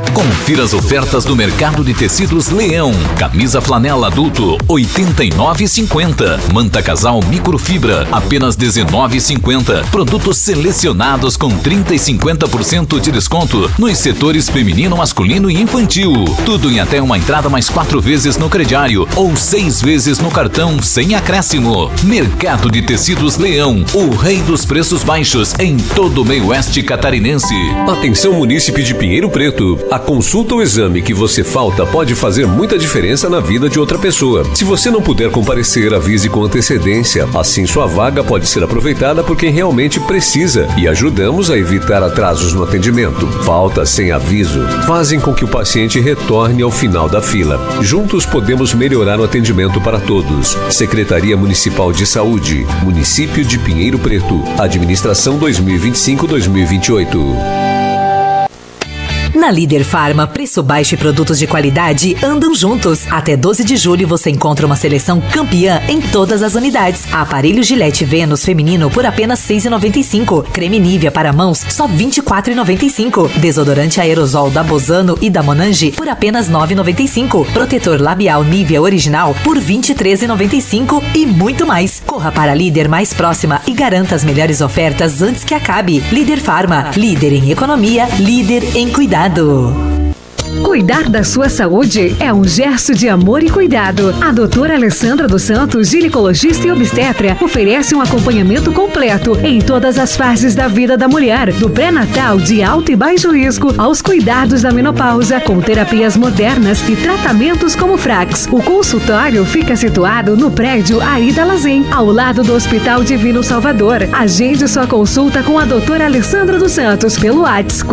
Confira as ofertas do Mercado de Tecidos Leão. Camisa flanela adulto, R$ 89,50. Manta casal microfibra, apenas R$ 19,50. Produtos selecionados com 30% e 50% de desconto nos setores feminino, masculino e infantil. Tudo em até uma entrada mais 4 vezes no crediário ou 6 vezes no cartão sem acréscimo. Mercado de Tecidos Leão, o rei dos preços baixos em todo o meio oeste catarinense. Atenção, munícipe de Pinheiro Preto. A consulta ou exame que você falta pode fazer muita diferença na vida de outra pessoa. Se você não puder comparecer, avise com antecedência. Assim sua vaga pode ser aproveitada por quem realmente precisa e ajudamos a evitar atrasos no atendimento. Faltas sem aviso fazem com que o paciente retorne ao final da fila. Juntos podemos melhorar o atendimento para todos. Secretaria Municipal de Saúde, Município de Pinheiro Preto, Administração 2025-2028. Na Líder Farma, preço baixo e produtos de qualidade andam juntos. Até 12 de julho você encontra uma seleção campeã em todas as unidades. Aparelho Gillette Venus feminino por apenas R$ 6,95. Creme Nivea para mãos só R$ 24,95. Desodorante aerosol da Bozano e da Monange por apenas R$ 9,95. Protetor labial Nivea original por R$ 23,95 e muito mais. Corra para a Líder mais próxima e garanta as melhores ofertas antes que acabe. Líder Farma, líder em economia, líder em cuidado. Cuidar da sua saúde é um gesto de amor e cuidado. A doutora Alessandra dos Santos, ginecologista e obstetra, oferece um acompanhamento completo em todas as fases da vida da mulher, do pré-natal de alto e baixo risco aos cuidados da menopausa, com terapias modernas e tratamentos como Frax. O consultório fica situado no prédio Aida Lazen, ao lado do Hospital Divino Salvador. Agende sua consulta com a doutora Alessandra dos Santos pelo WhatsApp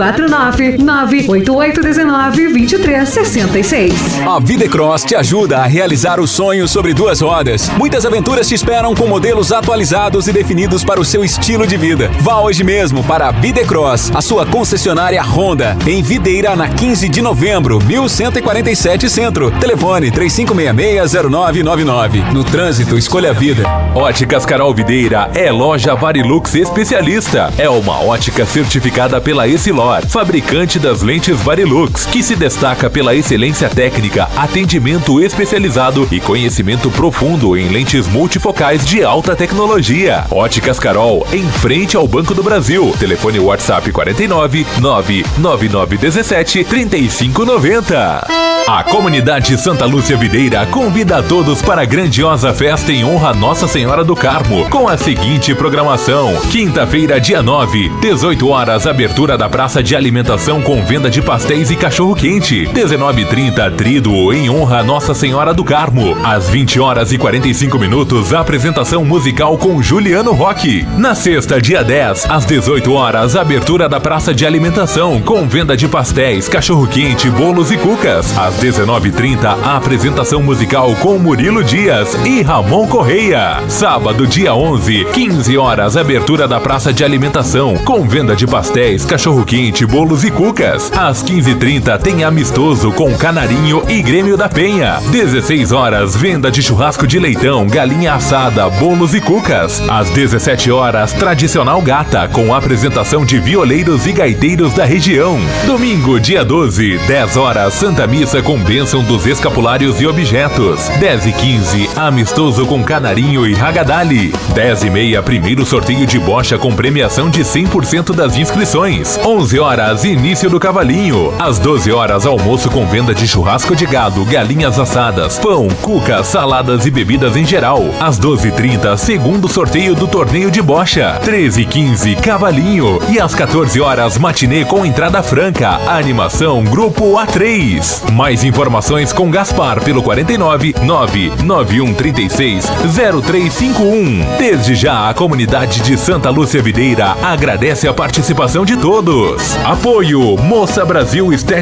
499-8819-2366. A Videcross te ajuda a realizar os sonhos sobre 2 rodas. Muitas aventuras te esperam com modelos atualizados e definidos para o seu estilo de vida. Vá hoje mesmo para a Videcross, a sua concessionária Honda, em Videira, na 15 de novembro, 1147 Centro. Telefone 3566-0999. No trânsito, escolha a vida. Óticas Carol Videira é loja Varilux especialista. É uma ótica certificada pela Essilor, fabricante das lentes Varilux, que se destaca pela excelência técnica, atendimento especializado e conhecimento profundo em lentes multifocais de alta tecnologia. Óticas Carol, em frente ao Banco do Brasil. Telefone WhatsApp 49 99917 3590. A comunidade Santa Lúcia Videira convida a todos para a grandiosa festa em honra a Nossa Senhora do Carmo, com a seguinte programação: quinta-feira, dia 9, 18 horas, abertura da praça de alimentação com venda de pastéis e cachorro-quente. 19h30, Tríduo em honra a Nossa Senhora do Carmo. Às 20h45, apresentação musical com Juliano Roque. Na sexta, dia 10, às 18 horas, abertura da praça de alimentação com venda de pastéis, cachorro-quente, bolos e cucas. Às 19h30, a apresentação musical com Murilo Dias e Ramon Correia. Sábado, dia 11, 15 horas, abertura da praça de alimentação com venda de pastéis, cachorro-quente, bolos e cucas. Às 15h30, tem amistoso com Canarinho e Grêmio da Penha. 16 horas, venda de churrasco de leitão, galinha assada, bolos e cucas. Às 17 horas, tradicional gata com apresentação de violeiros e gaiteiros da região. Domingo, dia 12, 10 horas, Santa Missa com bênção dos escapulários e objetos. 10h15, amistoso com Canarinho e Ragadali. 10h30, primeiro sorteio de bocha com premiação de 100% das inscrições. 11 horas, início do cavalinho. Às 12 horas, almoço com venda de churrasco de gado, galinhas assadas, pão, cuca, saladas e bebidas em geral. Às 12h30, segundo sorteio do torneio de bocha. 13h15, cavalinho. E às 14 horas, matinê com entrada franca. Animação Grupo A3. Mais informações com Gaspar pelo 49 99136 0351. Desde já, a comunidade de Santa Lúcia Videira agradece a participação de todos. Apoio Moça Brasil Estética